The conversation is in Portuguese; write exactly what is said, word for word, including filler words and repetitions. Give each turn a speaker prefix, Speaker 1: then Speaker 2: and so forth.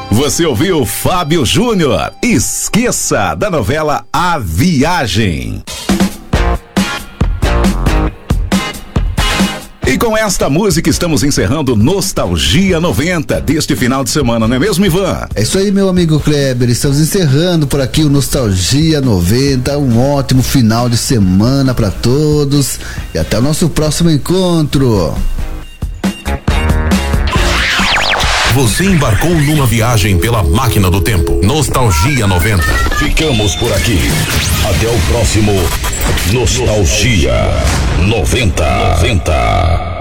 Speaker 1: Você ouviu Fábio Júnior? Esqueça, da novela A Viagem. E com esta música estamos encerrando Nostalgia noventa deste final de semana, não é mesmo, Ivan?
Speaker 2: É isso aí, meu amigo Kleber, estamos encerrando por aqui o Nostalgia noventa, um ótimo final de semana para todos e até o nosso próximo encontro.
Speaker 3: Você embarcou numa viagem pela máquina do tempo. Nostalgia noventa.
Speaker 4: Ficamos por aqui. Até o próximo Nostalgia noventa. noventa.